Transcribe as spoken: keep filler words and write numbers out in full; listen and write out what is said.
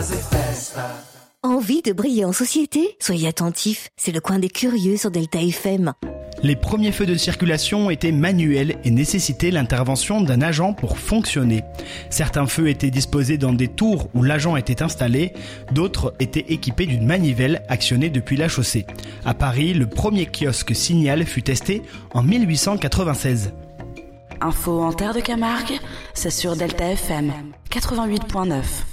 Envie de briller en société ? Soyez attentifs, c'est le coin des curieux sur Delta F M. Les premiers feux de circulation étaient manuels et nécessitaient l'intervention d'un agent pour fonctionner. Certains feux étaient disposés dans des tours où l'agent était installé, d'autres étaient équipés d'une manivelle actionnée depuis la chaussée. À Paris, le premier kiosque Signal fut testé en mille huit cent quatre-vingt-seize. Info en terre de Camargue, c'est sur Delta F M quatre-vingt-huit point neuf.